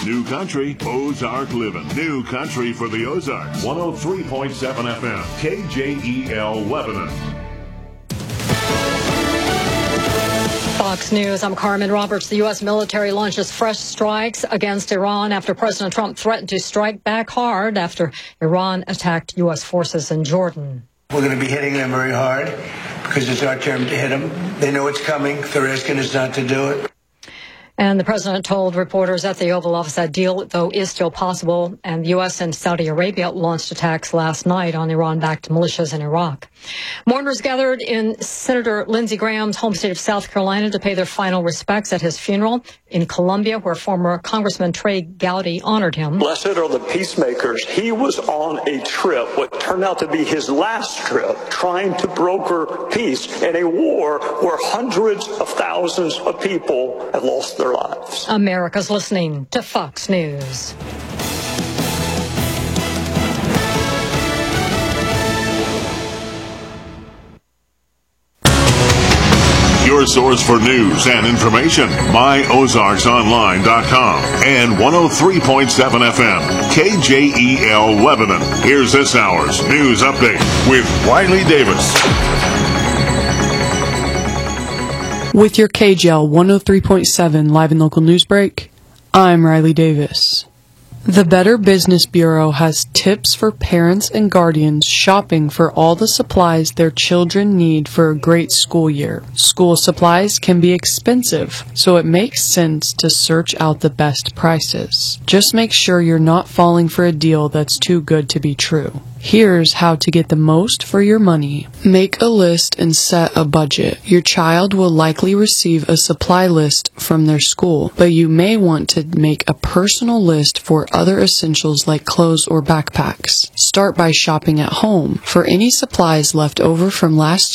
New Country, Ozark Living. New Country for the Ozarks. 103.7 FM, KJEL Lebanon. Fox News, I'm Carmen Roberts. The U.S. military launches fresh strikes against Iran after President Trump threatened to strike back hard after Iran attacked U.S. forces in Jordan. We're going to be hitting them very hard because it's our turn to hit them. They know it's coming. They're asking us not to do it. And the president told reporters at the Oval Office that deal, though, is still possible. And the U.S. and Saudi Arabia launched attacks last night on Iran-backed militias in Iraq. Mourners gathered in Senator Lindsey Graham's home state of South Carolina to pay their final respects at his funeral in Columbia, where former Congressman Trey Gowdy honored him. Blessed are the peacemakers. He was on a trip, what turned out to be his last trip, trying to broker peace in a war where hundreds of thousands of people have lost their lives. America's listening to Fox News. Your source for news and information, myozarksonline.com and 103.7 FM, KJEL Lebanon. Here's this hour's news update with Riley Davis. With your KJEL 103.7 live and local news break, I'm Riley Davis. The Better Business Bureau has tips for parents and guardians shopping for all the supplies their children need for a great school year. School supplies can be expensive, so it makes sense to search out the best prices. Just make sure you're not falling for a deal that's too good to be true. Here's how to get the most for your money. Make a list and set a budget. Your child will likely receive a supply list from their school, but you may want to make a personal list for other essentials like clothes or backpacks. Start by shopping at home for any supplies left over from last